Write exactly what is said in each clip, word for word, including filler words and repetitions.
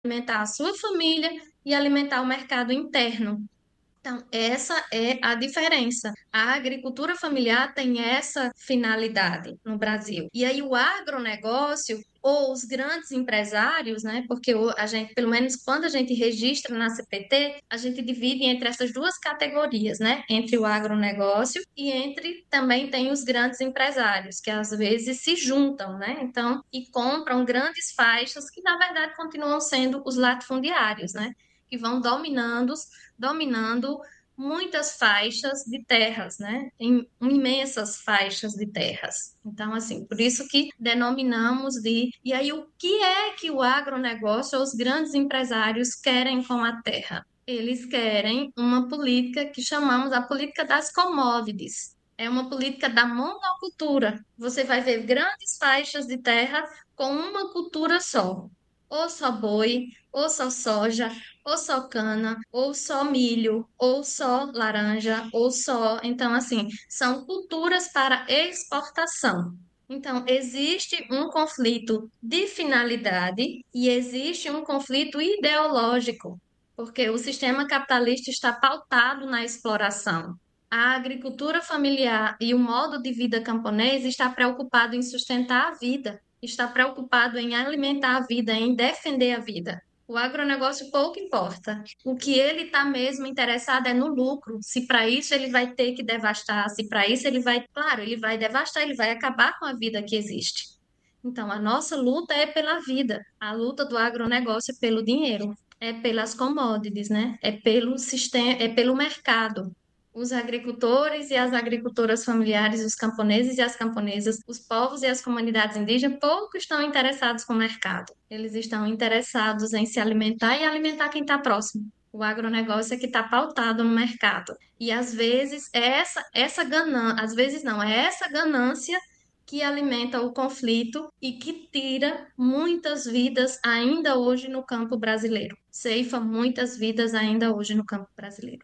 alimentar a sua família e alimentar o mercado interno. Então, essa é a diferença. A agricultura familiar tem essa finalidade no Brasil. E aí o agronegócio ou os grandes empresários, né? Porque o- a gente, pelo menos quando a gente registra na C P T, a gente divide entre essas duas categorias, né? Entre o agronegócio e entre também tem os grandes empresários, que às vezes se juntam, né? Então, e compram grandes faixas que na verdade continuam sendo os latifundiários, né? Que vão dominando dominando muitas faixas de terras, né? Tem imensas faixas de terras. Então, assim, por isso que denominamos de. E aí, o que é que o agronegócio ou os grandes empresários querem com a terra? Eles querem uma política que chamamos a política das commodities. É uma política da monocultura. Você vai ver grandes faixas de terra com uma cultura só. Ou só boi, ou só soja, ou só cana, ou só milho, ou só laranja, ou só. Então, assim, são culturas para exportação. Então, existe um conflito de finalidade e existe um conflito ideológico, porque o sistema capitalista está pautado na exploração. A agricultura familiar e o modo de vida camponês está preocupado em sustentar a vida, está preocupado em alimentar a vida, em defender a vida. O agronegócio pouco importa. O que ele está mesmo interessado é no lucro. Se para isso ele vai ter que devastar, se para isso ele vai, claro, ele vai devastar, ele vai acabar com a vida que existe. Então, a nossa luta é pela vida. A luta do agronegócio é pelo dinheiro, é pelas commodities, né? É pelo sistema, é pelo mercado. Os agricultores e as agricultoras familiares, os camponeses e as camponesas, os povos e as comunidades indígenas pouco estão interessados com o mercado. Eles estão interessados em se alimentar e alimentar quem está próximo. O agronegócio é que está pautado no mercado. E às vezes é essa, essa ganância, às vezes não, é essa ganância que alimenta o conflito e que tira muitas vidas ainda hoje no campo brasileiro. Ceifa muitas vidas ainda hoje no campo brasileiro.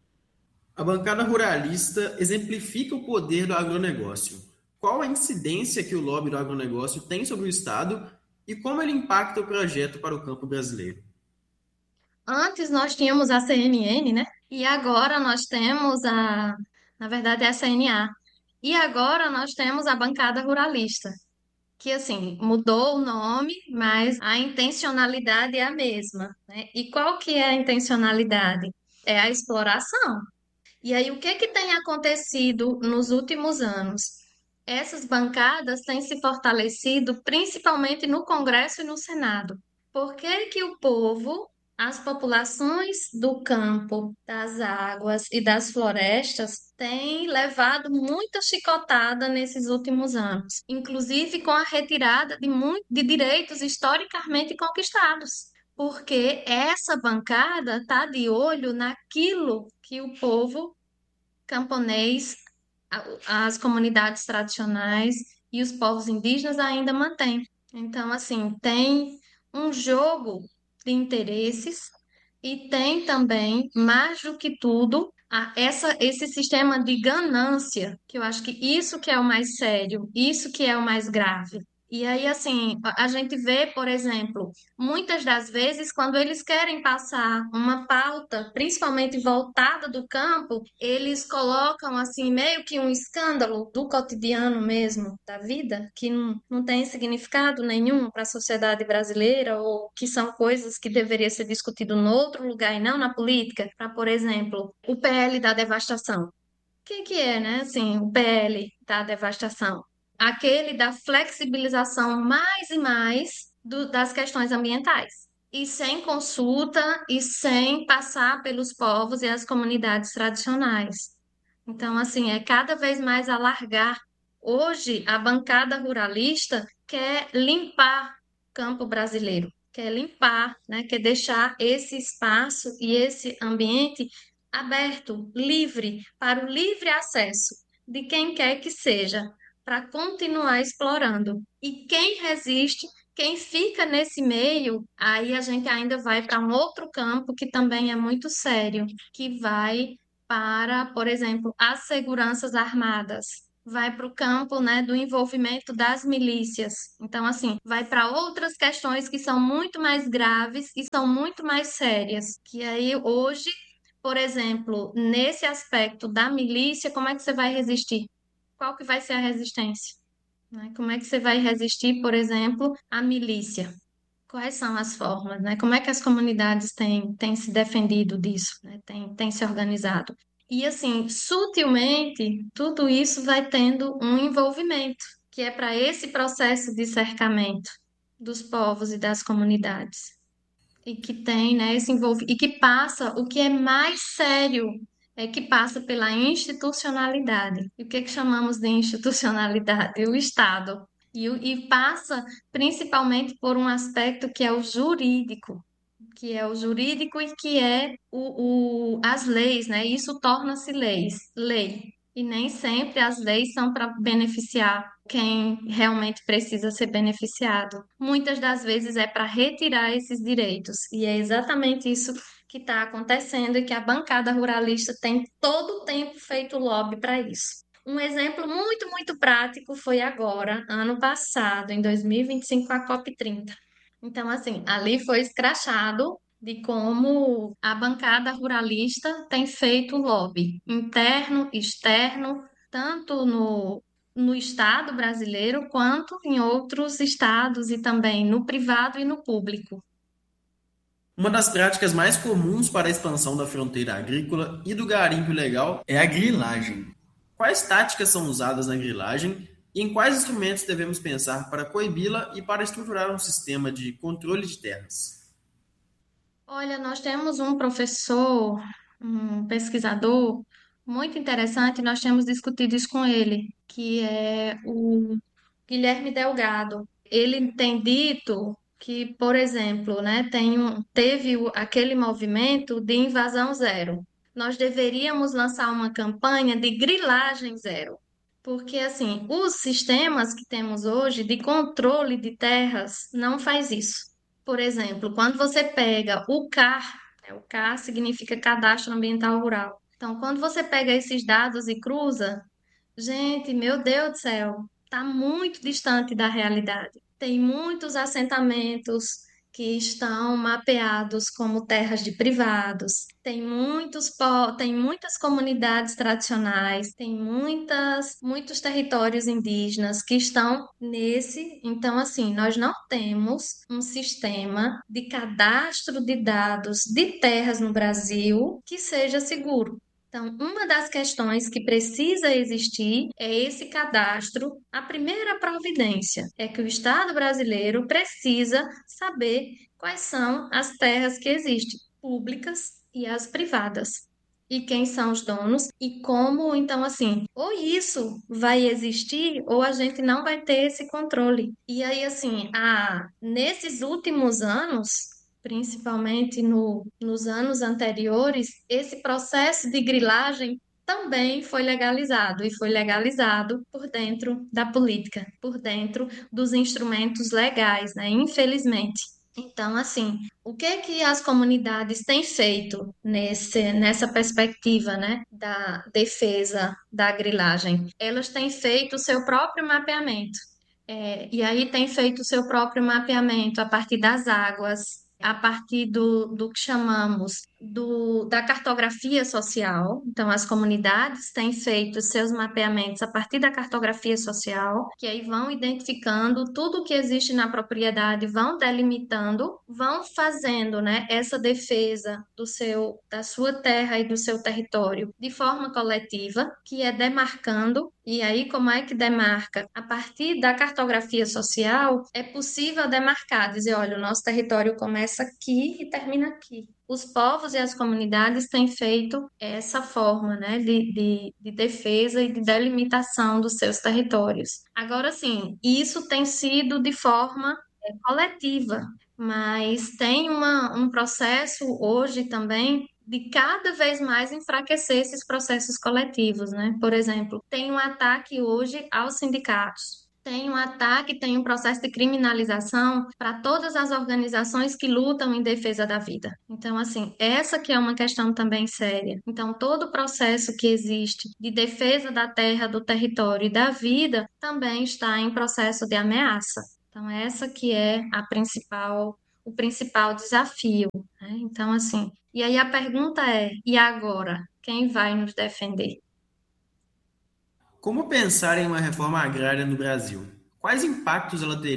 A bancada ruralista exemplifica o poder do agronegócio. Qual a incidência que o lobby do agronegócio tem sobre o Estado e como ele impacta o projeto para o campo brasileiro? Antes nós tínhamos a C N N, né? E agora nós temos a, na verdade, é a C N A. E agora nós temos a bancada ruralista, que assim, mudou o nome, mas a intencionalidade é a mesma, né? E qual que é a intencionalidade? É a exploração. E aí, o que que tem acontecido nos últimos anos? Essas bancadas têm se fortalecido principalmente no Congresso e no Senado. Por que que o povo, as populações do campo, das águas e das florestas têm levado muita chicotada nesses últimos anos, inclusive com a retirada de, muito, de direitos historicamente conquistados? Porque essa bancada está de olho naquilo que o povo camponês, a- as comunidades tradicionais e os povos indígenas ainda mantêm. Então, assim, tem um jogo de interesses e tem também, mais do que tudo, a- essa, esse sistema de ganância, que eu acho que isso que é o mais sério, isso que é o mais grave. E aí, assim, a a gente vê, por exemplo, muitas das vezes, quando eles querem passar uma pauta, principalmente voltada do campo, eles colocam assim meio que um escândalo do cotidiano mesmo, da vida, que não, não tem significado nenhum para a sociedade brasileira, ou que são coisas que deveriam ser discutidas em outro lugar e não na política, para, por exemplo, o P L da devastação. O que que é, né? Assim, o P L da devastação. Aquele da flexibilização mais e mais do- das questões ambientais. E sem consulta e sem passar pelos povos e as comunidades tradicionais. Então, assim, é cada vez mais alargar. Hoje, a bancada ruralista quer limpar o campo brasileiro, quer limpar, né? Quer deixar esse espaço e esse ambiente aberto, livre, para o livre acesso de quem quer que seja, para continuar explorando. E quem resiste, quem fica nesse meio, aí a gente ainda vai para um outro campo que também é muito sério, que vai para, por exemplo, as seguranças armadas. vai para o campo, né, do envolvimento das milícias. Então, assim, vai para outras questões que são muito mais graves e são muito mais sérias. Que aí, hoje, por exemplo, nesse aspecto da milícia, como é que você vai resistir? Qual que vai ser a resistência? Né? Como é que você vai resistir, por exemplo, à milícia? Quais são as formas, né? Como é que as comunidades têm, têm se defendido disso, né? Têm, têm se organizado? E assim, sutilmente, tudo isso vai tendo um envolvimento, que é para esse processo de cercamento dos povos e das comunidades. E que tem, né, esse envolv... e que passa, o que é mais sério, é que passa pela institucionalidade. E o que é que chamamos de institucionalidade? O Estado. E, o- e passa principalmente por um aspecto que é o jurídico, que é o jurídico e que é o, o, as leis, né? Isso torna-se leis, lei. E nem sempre as leis são para beneficiar quem realmente precisa ser beneficiado. Muitas das vezes é para retirar esses direitos. E é exatamente isso que está acontecendo e que a bancada ruralista tem todo o tempo feito lobby para isso. Um exemplo muito, muito prático foi agora, ano passado, em dois mil e vinte e cinco, com a COP trinta. Então, assim, ali foi escrachado de como a bancada ruralista tem feito lobby interno, externo, tanto no, no Estado brasileiro quanto em outros estados e também no privado e no público. Uma das práticas mais comuns para a expansão da fronteira agrícola e do garimpo ilegal é a grilagem. Quais táticas são usadas na grilagem e em quais instrumentos devemos pensar para coibi-la e para estruturar um sistema de controle de terras? Olha, nós temos um professor, um pesquisador muito interessante, nós temos discutido isso com ele, que é o Guilherme Delgado. Ele tem dito que, por exemplo, né, tem um, teve o- aquele movimento de invasão zero. Nós deveríamos lançar uma campanha de grilagem zero. Porque, assim, os sistemas que temos hoje de controle de terras não faz isso. Por exemplo, quando você pega o C A R, né, o C A R significa Cadastro Ambiental Rural. Então, quando você pega esses dados e cruza, gente, meu Deus do céu, está muito distante da realidade. Tem muitos assentamentos que estão mapeados como terras de privados. Tem muitos, po- tem muitas comunidades tradicionais, tem muitas, muitos territórios indígenas que estão nesse. Então, assim, nós não temos um sistema de cadastro de dados de terras no Brasil que seja seguro. Então, uma das questões que precisa existir é esse cadastro. A primeira providência é que o Estado brasileiro precisa saber quais são as terras que existem, públicas e as privadas. E quem são os donos e como, então, assim, ou isso vai existir ou a gente não vai ter esse controle. E aí, assim, a, nesses últimos anos, principalmente no, nos anos anteriores, esse processo de grilagem também foi legalizado e foi legalizado por dentro da política, por dentro dos instrumentos legais, né? Infelizmente. Então, assim, o que que as comunidades têm feito nesse, nessa perspectiva, né, da defesa da grilagem? Elas têm feito o seu próprio mapeamento. É, e aí tem feito o seu próprio mapeamento a partir das águas, a partir do, do que chamamos do, da cartografia social. Então, as comunidades têm feito seus mapeamentos a partir da cartografia social, que aí vão identificando tudo o que existe na propriedade, vão delimitando, vão fazendo, né, essa defesa do seu, da sua terra e do seu território de forma coletiva, que é demarcando. E aí, como é que demarca? A partir da cartografia social, é possível demarcar, dizer, olha, o nosso território começa aqui e termina aqui. Os povos e as comunidades têm feito essa forma, né, de, de, de defesa e de delimitação dos seus territórios. Agora, sim, isso tem sido de forma é, coletiva, mas tem uma, um processo hoje também de cada vez mais enfraquecer esses processos coletivos, né? Por exemplo, tem um ataque hoje aos sindicatos. Tem um ataque, tem um processo de criminalização para todas as organizações que lutam em defesa da vida. Então, assim, essa que é uma questão também séria. Então, todo o processo que existe de defesa da terra, do território e da vida também está em processo de ameaça. Então, essa que é a principal, o principal desafio, né? Então, assim, e aí a pergunta é, e agora? Quem vai nos defender? Como pensar em uma reforma agrária no Brasil? Quais impactos ela teria